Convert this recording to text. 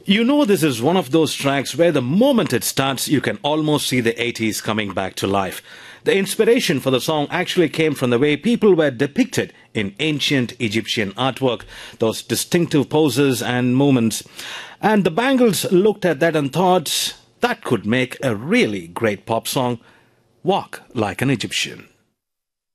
You know, this is one of those tracks where the moment it starts, you can almost see the 80s coming back to life. The inspiration for the song actually came from the way people were depicted in ancient Egyptian artwork, those distinctive poses and movements. And the Bangles looked at that and thought that could make a really great pop song. Walk Like an Egyptian.